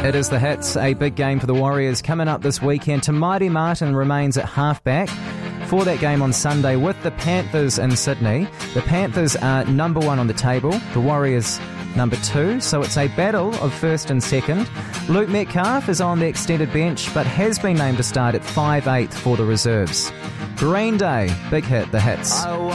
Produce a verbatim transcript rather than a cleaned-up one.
It is the Hits, a big game for the Warriors coming up this weekend. Te Maire Martin remains at halfback for that game on Sunday with the Panthers in Sydney. The Panthers are number one on the table, the Warriors number two, so it's a battle of first and second. Luke Metcalf is on the extended bench but has been named to start at five eighth for the reserves. Green Day, big hit, the Hits.